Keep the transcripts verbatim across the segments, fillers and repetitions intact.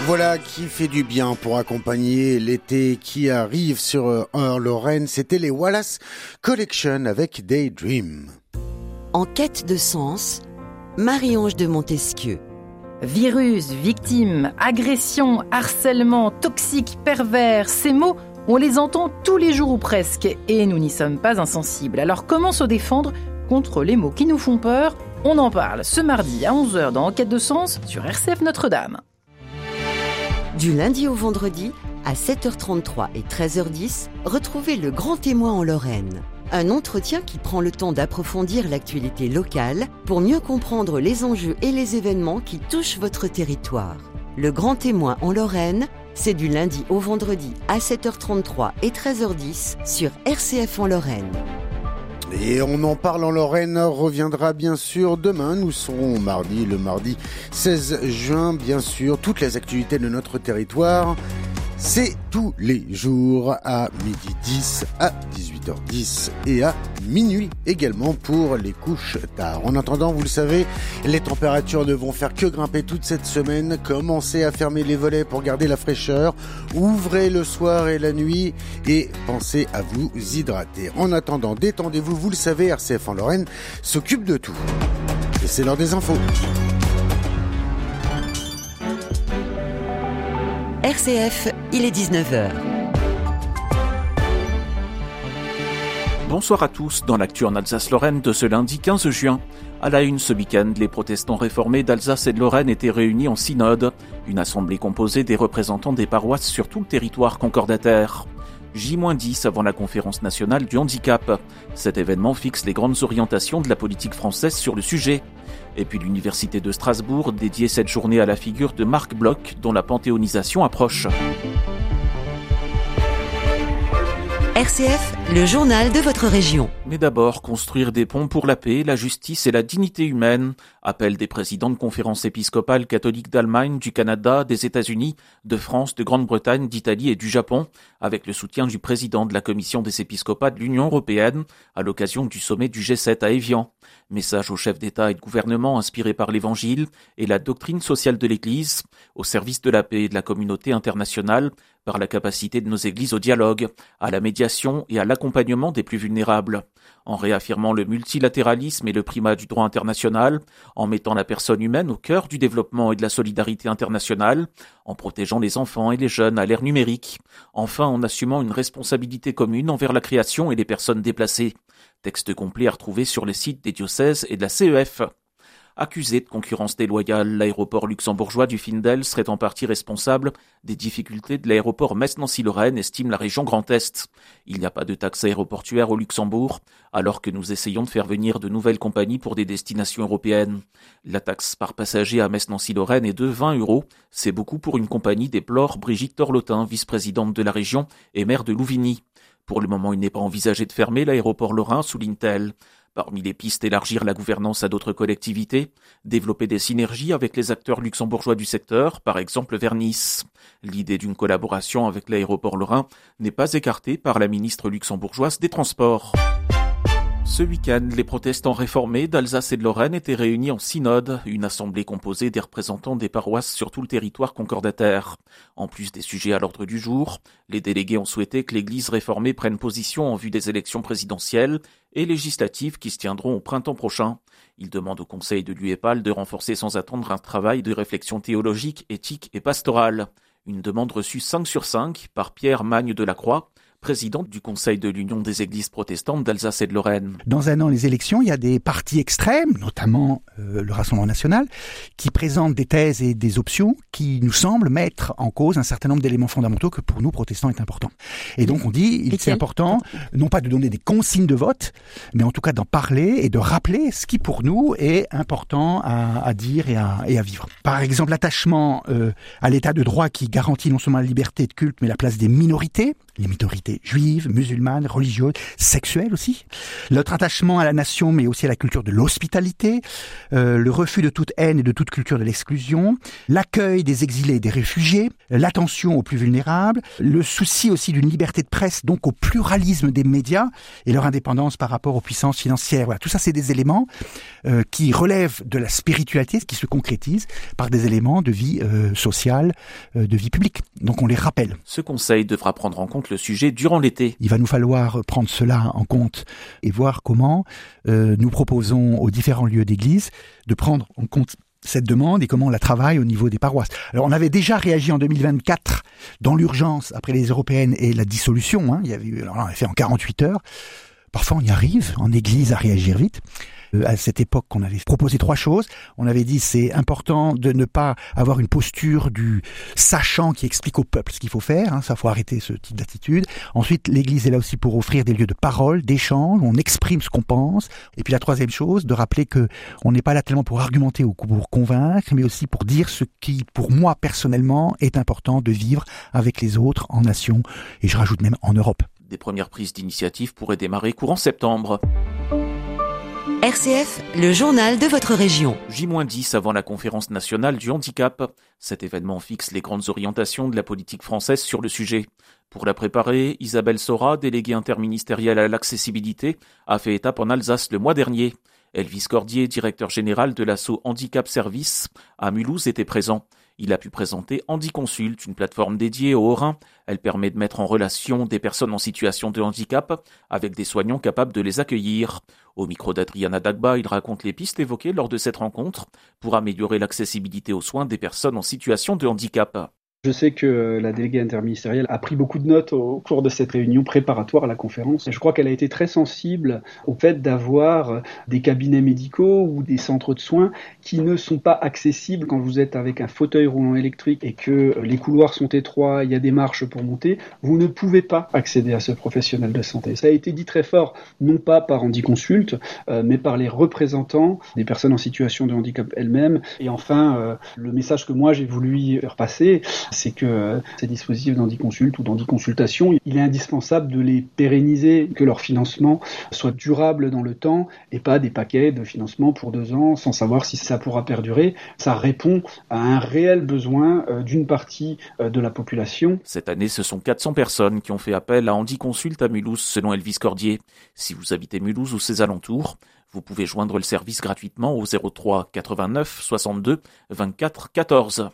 Voilà qui fait du bien pour accompagner l'été qui arrive sur Eure-Lorraine. C'était les Wallace Collection avec Daydream. En quête de sens, Marie-Ange de Montesquieu. Virus, victime, agression, harcèlement, toxique, pervers, ces mots, on les entend tous les jours ou presque, et nous n'y sommes pas insensibles. Alors comment se défendre contre les mots qui nous font peur ? On en parle ce mardi à onze heures dans Enquête de sens sur R C F Notre-Dame. Du lundi au vendredi, à sept heures trente-trois et treize heures dix, retrouvez Le Grand Témoin en Lorraine. Un entretien qui prend le temps d'approfondir l'actualité locale pour mieux comprendre les enjeux et les événements qui touchent votre territoire. Le Grand Témoin en Lorraine, c'est du lundi au vendredi à sept heures trente-trois et treize heures dix sur R C F en Lorraine. Et on en parle en Lorraine reviendra bien sûr demain. Nous serons mardi, le mardi seize juin, bien sûr. Toutes les actualités de notre territoire, c'est tous les jours à midi dix, à dix-huit heures dix et à minuit également pour les couches tard. En attendant, vous le savez, les températures ne vont faire que grimper toute cette semaine. Commencez à fermer les volets pour garder la fraîcheur. Ouvrez le soir et la nuit et pensez à vous hydrater. En attendant, détendez-vous. Vous le savez, R C F en Lorraine s'occupe de tout. Et c'est l'heure des infos. R C F, il est dix-neuf heures. Bonsoir à tous dans l'actu en Alsace-Lorraine de ce lundi quinze juin. À la une ce week-end, les protestants réformés d'Alsace et de Lorraine étaient réunis en synode, une assemblée composée des représentants des paroisses sur tout le territoire concordataire. J dix avant la conférence nationale du handicap. Cet événement fixe les grandes orientations de la politique française sur le sujet. Et puis l'université de Strasbourg dédiée cette journée à la figure de Marc Bloch, dont la panthéonisation approche. R C F, le journal de votre région. Mais d'abord, construire des ponts pour la paix, la justice et la dignité humaine. Appel des présidents de conférences épiscopales catholiques d'Allemagne, du Canada, des États-Unis, de France, de Grande-Bretagne, d'Italie et du Japon, avec le soutien du président de la commission des épiscopats de l'Union européenne, à l'occasion du sommet du G sept à Évian. Message aux chefs d'État et de gouvernement inspiré par l'Évangile et la doctrine sociale de l'Église, au service de la paix et de la communauté internationale, par la capacité de nos églises au dialogue, à la médiation et à l'accompagnement des plus vulnérables. En réaffirmant le multilatéralisme et le primat du droit international, en mettant la personne humaine au cœur du développement et de la solidarité internationale, en protégeant les enfants et les jeunes à l'ère numérique, enfin en assumant une responsabilité commune envers la création et les personnes déplacées. Texte complet à retrouver sur les sites des diocèses et de la C E F. Accusé de concurrence déloyale, l'aéroport luxembourgeois du Findel serait en partie responsable des difficultés de l'aéroport Metz-Nancy-Lorraine, estime la région Grand Est. Il n'y a pas de taxe aéroportuaire au Luxembourg, alors que nous essayons de faire venir de nouvelles compagnies pour des destinations européennes. La taxe par passager à Metz-Nancy-Lorraine est de vingt euros. C'est beaucoup pour une compagnie, déplore Brigitte Torlotin, vice-présidente de la région et maire de Louvigny. Pour le moment, il n'est pas envisagé de fermer l'aéroport lorrain, souligne-t-elle. Parmi les pistes, élargir la gouvernance à d'autres collectivités, développer des synergies avec les acteurs luxembourgeois du secteur, par exemple vers Nice. L'idée d'une collaboration avec l'aéroport lorrain n'est pas écartée par la ministre luxembourgeoise des Transports. Ce week-end, les protestants réformés d'Alsace et de Lorraine étaient réunis en synode, une assemblée composée des représentants des paroisses sur tout le territoire concordataire. En plus des sujets à l'ordre du jour, les délégués ont souhaité que l'Église réformée prenne position en vue des élections présidentielles et législatives qui se tiendront au printemps prochain. Ils demandent au Conseil de l'U E P A L de renforcer sans attendre un travail de réflexion théologique, éthique et pastorale. Une demande reçue cinq sur cinq par Pierre Magne de la Croix, présidente du Conseil de l'Union des Églises protestantes d'Alsace et de Lorraine. Dans un an, les élections, il y a des partis extrêmes, notamment euh, le Rassemblement national, qui présentent des thèses et des options qui nous semblent mettre en cause un certain nombre d'éléments fondamentaux que pour nous, protestants, est important. Et donc on dit, il, c'est important, non pas de donner des consignes de vote, mais en tout cas d'en parler et de rappeler ce qui pour nous est important à, à dire et à, et à vivre. Par exemple, l'attachement euh, à l'état de droit qui garantit non seulement la liberté de culte, mais la place des minorités, les minorités identité juive, musulmane, religieuse, sexuelle aussi. Notre attachement à la nation, mais aussi à la culture de l'hospitalité, euh, le refus de toute haine et de toute culture de l'exclusion, l'accueil des exilés et des réfugiés, l'attention aux plus vulnérables, le souci aussi d'une liberté de presse, donc au pluralisme des médias et leur indépendance par rapport aux puissances financières. Voilà, tout ça, c'est des éléments euh, qui relèvent de la spiritualité, qui se concrétisent par des éléments de vie euh, sociale, euh, de vie publique. Donc on les rappelle. Ce conseil devra prendre en compte le sujet durant l'été. Il va nous falloir prendre cela en compte et voir comment euh, nous proposons aux différents lieux d'église de prendre en compte cette demande et comment on la travaille au niveau des paroisses. Alors on avait déjà réagi en deux mille vingt-quatre dans l'urgence après les européennes et la dissolution. Hein. Il y avait eu, alors là, on l'a fait en quarante-huit heures. Parfois on y arrive en église à réagir vite. Euh, à cette époque, on avait proposé trois choses. On avait dit c'est important de ne pas avoir une posture du sachant qui explique au peuple ce qu'il faut faire. Hein, ça faut arrêter ce type d'attitude. Ensuite, l'Église est là aussi pour offrir des lieux de parole, d'échange. On exprime ce qu'on pense. Et puis la troisième chose, de rappeler que on n'est pas là tellement pour argumenter ou pour convaincre, mais aussi pour dire ce qui, pour moi personnellement, est important de vivre avec les autres en nation. Et je rajoute même en Europe. Des premières prises d'initiative pourraient démarrer courant septembre. R C F, le journal de votre région. J dix avant la conférence nationale du handicap. Cet événement fixe les grandes orientations de la politique française sur le sujet. Pour la préparer, Isabelle Sora, déléguée interministérielle à l'accessibilité, a fait étape en Alsace le mois dernier. Elvis Cordier, directeur général de l'asso Handicap Service à Mulhouse, était présent. Il a pu présenter HandiConsult, une plateforme dédiée aux Haut-Rhin. Elle permet de mettre en relation des personnes en situation de handicap avec des soignants capables de les accueillir. Au micro d'Adriana Dagba, il raconte les pistes évoquées lors de cette rencontre pour améliorer l'accessibilité aux soins des personnes en situation de handicap. Je sais que la déléguée interministérielle a pris beaucoup de notes au cours de cette réunion préparatoire à la conférence. Je crois qu'elle a été très sensible au fait d'avoir des cabinets médicaux ou des centres de soins qui ne sont pas accessibles quand vous êtes avec un fauteuil roulant électrique et que les couloirs sont étroits, il y a des marches pour monter. Vous ne pouvez pas accéder à ce professionnel de santé. Ça a été dit très fort, non pas par HandiConsult, euh, mais par les représentants des personnes en situation de handicap elles-mêmes. Et enfin, euh, le message que moi j'ai voulu faire passer, c'est que euh, ces dispositifs d'HandiConsult ou d'handiconsultation, il est indispensable de les pérenniser, que leur financement soit durable dans le temps et pas des paquets de financement pour deux ans sans savoir si ça pourra perdurer. Ça répond à un réel besoin euh, d'une partie euh, de la population. Cette année, ce sont quatre cents personnes qui ont fait appel à HandiConsult à Mulhouse, selon Elvis Cordier. Si vous habitez Mulhouse ou ses alentours, vous pouvez joindre le service gratuitement au zéro trois quatre-vingt-neuf soixante-deux vingt-quatre quatorze.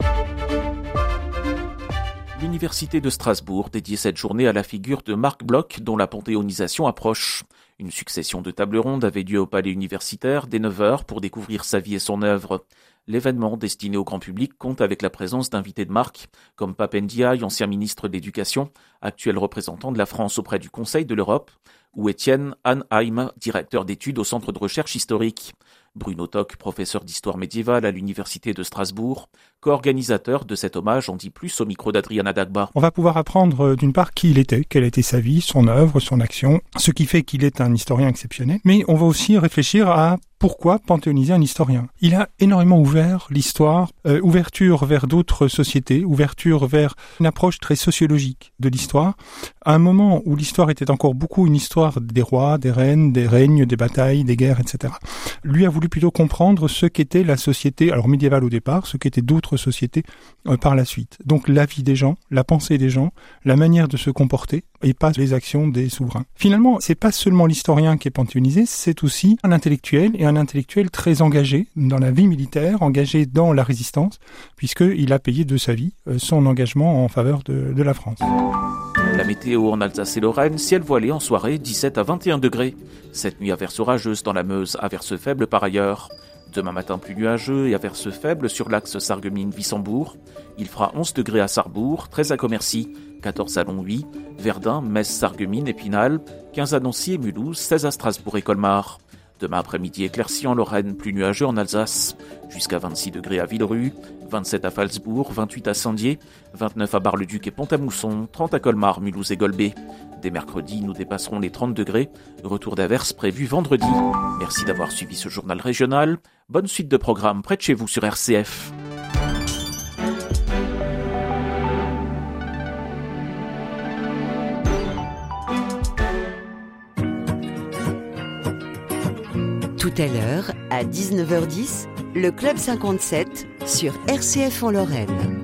L'Université de Strasbourg dédiée cette journée à la figure de Marc Bloch, dont la panthéonisation approche. Une succession de tables rondes avait lieu au palais universitaire dès neuf heures pour découvrir sa vie et son œuvre. L'événement, destiné au grand public, compte avec la présence d'invités de marque, comme Pape Ndiaye, ancien ministre de l'Éducation, actuel représentant de la France auprès du Conseil de l'Europe, ou Étienne Hanheim, directeur d'études au Centre de recherche historique. Bruno Toc, professeur d'histoire médiévale à l'Université de Strasbourg, co-organisateur de cet hommage, en dit plus au micro d'Adriana Dagba. On va pouvoir apprendre d'une part qui il était, quelle était sa vie, son œuvre, son action, ce qui fait qu'il est un historien exceptionnel, mais on va aussi réfléchir à pourquoi panthéoniser un historien. Il a énormément ouvert l'histoire, euh, ouverture vers d'autres sociétés, ouverture vers une approche très sociologique de l'histoire, à un moment où l'histoire était encore beaucoup une histoire des rois, des reines, des règnes, des batailles, des guerres, et cetera. Lui a voulu plutôt comprendre ce qu'était la société, alors médiévale au départ, ce qu'étaient d'autres sociétés euh, par la suite. Donc la vie des gens, la pensée des gens, la manière de se comporter, et pas les actions des souverains. Finalement, c'est pas seulement l'historien qui est panthéonisé, c'est aussi un intellectuel, et un intellectuel très engagé dans la vie militaire, engagé dans la résistance, puisqu'il a payé de sa vie euh, son engagement en faveur de, de la France. La météo en Alsace et Lorraine, ciel voilé en soirée, dix-sept à vingt et un degrés. Cette nuit, averse orageuse dans la Meuse, averse faible par ailleurs. Demain matin, plus nuageux et averse faible sur l'axe Sarreguemines-Wissembourg. Il fera onze degrés à Sarrebourg, treize à Commercy, quatorze à Longwy, Verdun, Metz, Sarreguemines, Épinal, quinze à Nancy et Mulhouse, seize à Strasbourg et Colmar. Demain après-midi, éclairci en Lorraine, plus nuageux en Alsace, jusqu'à vingt-six degrés à Villerue, vingt-sept à Phalsbourg, vingt-huit à Saint-Dié, vingt-neuf à Bar-le-Duc et Pont-à-Mousson, trente à Colmar, Mulhouse et Golbet. Dès mercredi, nous dépasserons les trente degrés. Retour d'averse prévu vendredi. Merci d'avoir suivi ce journal régional. Bonne suite de programmes près de chez vous sur R C F. Tout à l'heure, à dix-neuf heures dix, le Club cinquante-sept sur R C F en Lorraine.